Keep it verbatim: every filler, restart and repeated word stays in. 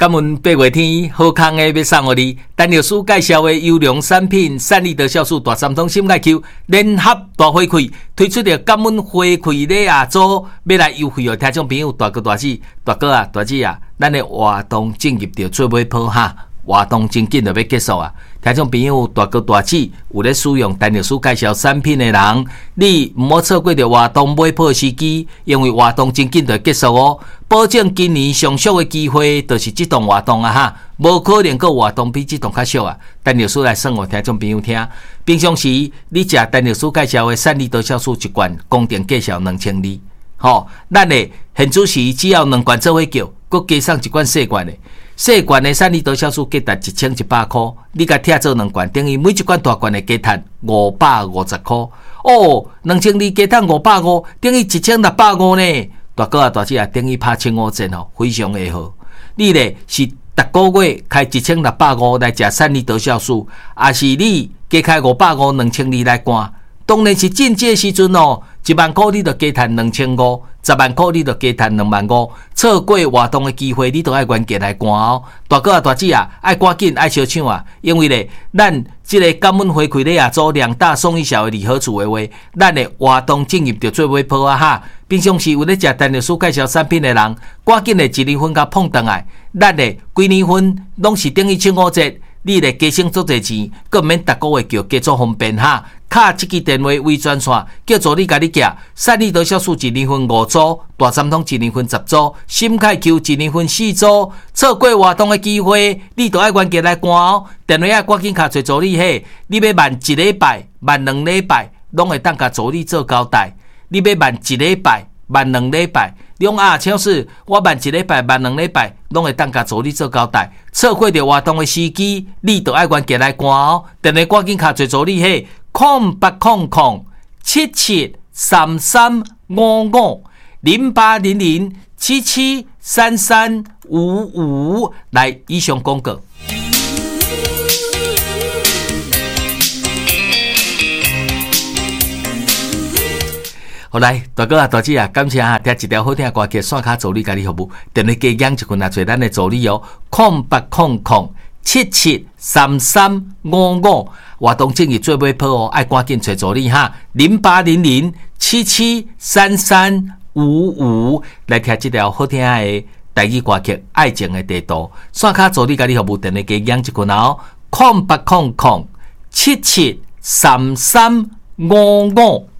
感恩八月天好康的要送予你，陈律师介绍的优良产品，善利德酵素大三通心爱 Q 联合大回馈，推出的感恩回馈礼啊组，要来优惠哦！听众朋友，大哥大姐、大哥啊、大姐啊，咱的活动进入到最尾坡哈，活动真紧就要结束啊！听众朋友，大哥大姐有咧使用陈律师介绍产品的人，你唔好错过着活动买破时机，因为活动真紧就结束哦。保证今年上俗的机会，就是这档活动啊哈，无可能个活动比这档较俗啊。陈律师来算我听众朋友听，平常时你食陈律师介绍的善利多酵素一罐，公定介绍两千二，吼，咱的现主时只要两罐做伙叫，佮加上一罐细罐的。细罐的善利多酵素价值一千一百块，你甲拆做两罐，等于每一罐大罐的价值五百五十块。哦，两千二加赚五百五，等于一千六百五呢。大哥啊，大姐啊，等于拍千五折哦，非常的好。你咧是逐个月开一千六百五来食善利多酵素，还是你加开五百五两千二来干？当然是进阶时阵哦，一万块你就加赚两千五，十万块你就加赚两万五。错过活动的机会，你都爱原价来干哦。大哥啊，大姐啊，爱赶紧爱小抢啊！因为咧，咱这个感恩回馈礼啊，做两大送一小的礼盒组的话，咱的活动进入到最尾坡啊哈！平常时有咧食陈律师介绍产品的人，赶紧的一年份甲碰倒来，咱的几年份拢是等于千五折。你咧加省足侪钱，佮免逐个月叫加足方便哈。卡这支电话微专线，叫助你家己寄。善利多酵素一年份五组，大三通一年份十组，心凯 Q 一年份四组。错过活动的机会，你都爱原价来赶哦。电话啊，赶紧卡找助理嘿。你要慢一礼拜、慢两礼拜，拢会当甲助理做交代。你要慢一礼拜、慢两礼拜。两啊，超市我慢一礼拜、慢两礼拜，拢会当甲助理做交代。错过着活动的时机，你就爱原价来赶哦。电话赶紧卡做助理嘿，空八空空七七三三五五零八零零七七三三五五来以上广告。好来，大哥啊，大姐啊，感谢啊，听一条好听的歌曲，线卡助理家己服务，电话加养一群啊，做咱的助理哦，空八空空七七三三五五，活动正义最尾坡哦，爱赶紧找助理哈，零八零零七七三三五五来听这条好听的台语歌曲《爱情的地图》，线卡助理家己服务，电话加养一群哦，空八空空七七三三五五。